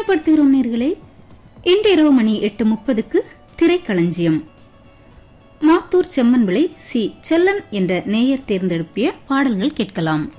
நினைவுபடுத்துகிறோம் நேர்களே, இன்று இரவு மணி 8:30க்கு திரைக்களஞ்சியம். மாத்தூர் செம்மன் விளை சி செல்லன் என்ற நேயர் தேர்ந்தெடுப்பிய பாடல்கள் கேட்கலாம்.